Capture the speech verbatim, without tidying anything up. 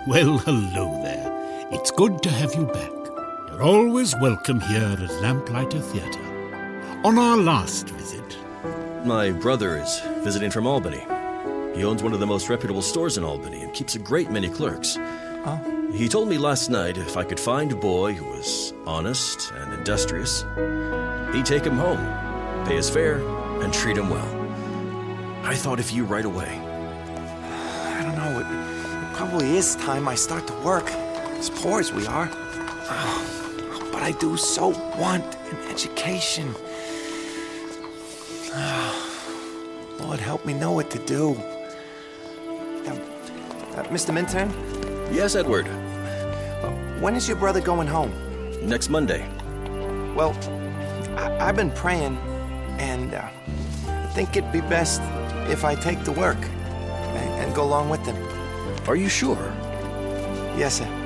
Well, hello there. It's good to have you back. You're always welcome here at Lamplighter Theatre. On our last visit... My brother is visiting from Albany. He owns one of the most reputable stores in Albany and keeps a great many clerks. Oh. He told me last night if I could find a boy who was honest and industrious, he'd take him home, pay his fare, and treat him well. I thought of you right away. I don't know. It, it probably is time I start to work, as poor as we are. Oh, but I do so want an education. Oh, Lord, help me know what to do. Uh, uh, Mister Minturn? Yes, Edward. Uh, when is your brother going home? Next Monday. Well, I- I've been praying, and uh, I think it'd be best if I take to work and, and go along with them. Are you sure? Yes, sir.